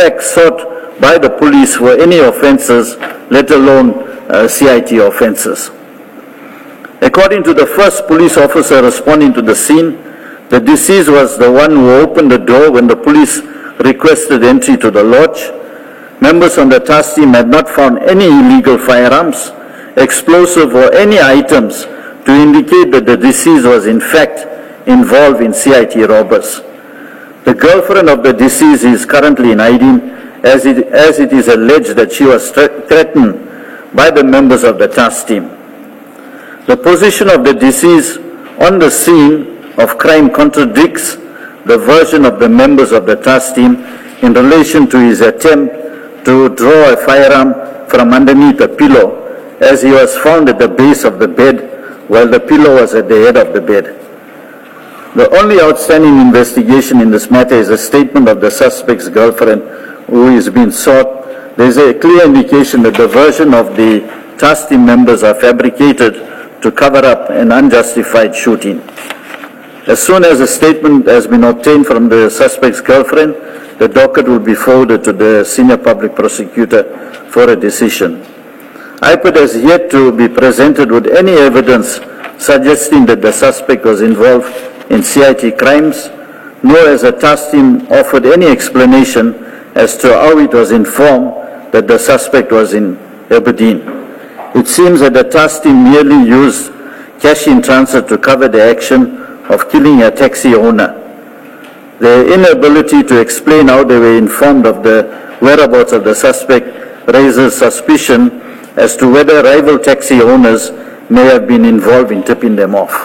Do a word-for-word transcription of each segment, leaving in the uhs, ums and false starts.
facts sought by the police for any offences, let alone uh, C I T offences. According to the first police officer responding to the scene, the deceased was the one who opened the door when the police requested entry to the lodge. Members on the task team had not found any illegal firearms, explosive or any items to indicate that the deceased was in fact involved in C I T robbers. The girlfriend of the deceased is currently in hiding as it, as it is alleged that she was threatened by the members of the task team. The position of the deceased on the scene of crime contradicts the version of the members of the task team in relation to his attempt to draw a firearm from underneath a pillow, as he was found at the base of the bed while the pillow was at the head of the bed. The only outstanding investigation in this matter is a statement of the suspect's girlfriend, who is being sought. There is a clear indication that the version of the task team members are fabricated to cover up an unjustified shooting. As soon as a statement has been obtained from the suspect's girlfriend, the docket will be forwarded to the senior public prosecutor for a decision. I P O D has yet to be presented with any evidence suggesting that the suspect was involved in C I T crimes, nor has the task team offered any explanation as to how it was informed that the suspect was in Aberdeen. It seems that the task team merely used cash in transit to cover the action of killing a taxi owner. Their inability to explain how they were informed of the whereabouts of the suspect raises suspicion as to whether rival taxi owners may have been involved in tipping them off.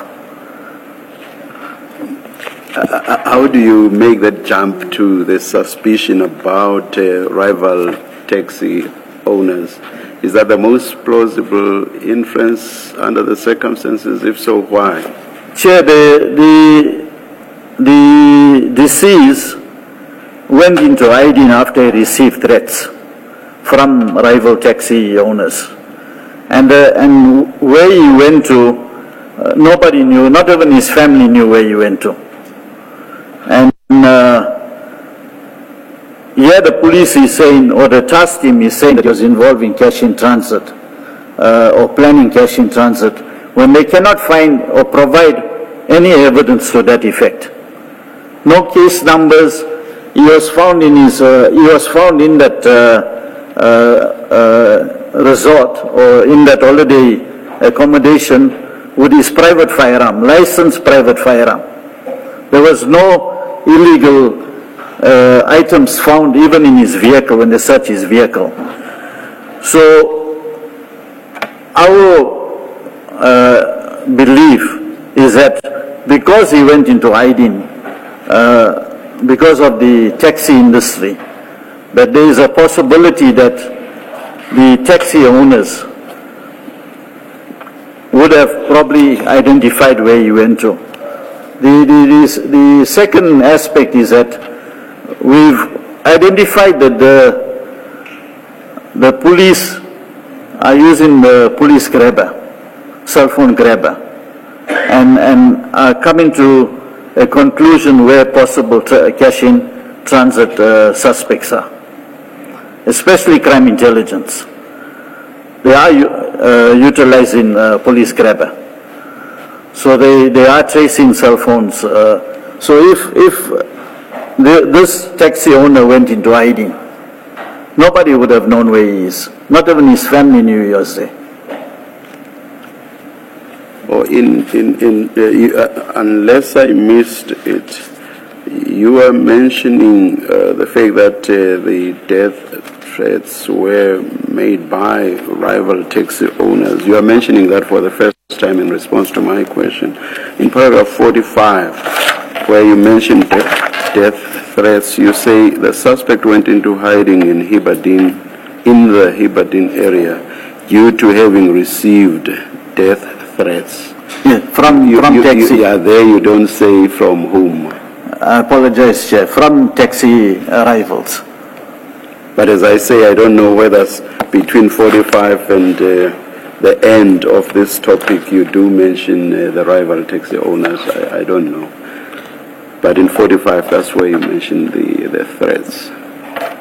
Uh, how do you make that jump to the suspicion about uh, rival taxi owners? Is that the most plausible inference under the circumstances? If so, why? Chair, the, the, the deceased went into hiding after he received threats from rival taxi owners. And, uh, and where he went to, uh, nobody knew, not even his family knew where he went to. And uh, here the police is saying, or the task team is saying that he was involved in cash in transit uh, or planning cash in transit, when they cannot find or provide any evidence to that effect. No case numbers. He was found in his. Uh, he was found in that uh, uh, uh, resort or in that holiday accommodation with his private firearm, licensed private firearm. There was no illegal uh, items found even in his vehicle when they searched his vehicle. So our uh, belief is that because he went into hiding, uh, because of the taxi industry, that there is a possibility that the taxi owners would have probably identified where he went to. The, the, the, the second aspect is that we've identified that the, the police are using the police grabber, cell phone grabber, and, and are coming to a conclusion where possible tra cash-in transit uh, suspects are, especially crime intelligence. They are uh, utilizing uh, police grabber. So they, they are tracing cell phones. Uh, so if, if the, this taxi owner went into hiding, nobody would have known where he is. Not even his family knew he was there. Or in, in, in uh, you, uh, unless I missed it, you were mentioning uh, the fact that uh, the death threats were made by rival taxi owners. You are mentioning that for the first time in response to my question. In paragraph forty-five, where you mentioned death, death threats, you say the suspect went into hiding in Aberdeen, in the Aberdeen area, due to having received death threats. Yeah, from you, from you, taxi. You, yeah, there you don't say from whom. I apologize, Chair. From taxi rivals. But as I say, I don't know whether between forty-five and uh, the end of this topic you do mention uh, the rival taxi owners. I, I don't know. But in forty-five, that's where you mention the, the threats.